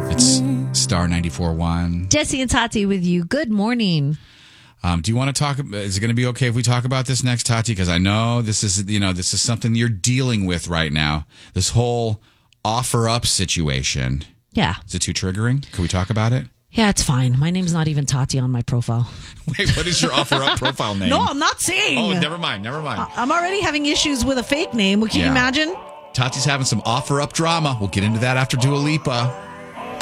It's Star 94.1. Jesse and Tati with you. Good morning. Do you want to talk? Is it going to be okay if we talk about this next, Tati? Because I know this is something you're dealing with right now. This whole offer up situation. Yeah. Is it too triggering? Can we talk about it? Yeah, it's fine. My name's not even Tati on my profile. Wait, what is your offer up profile name? No, I'm not saying. Oh, never mind. I'm already having issues with a fake name. Can you imagine? Tati's having some offer up drama. We'll get into that after Dua Lipa.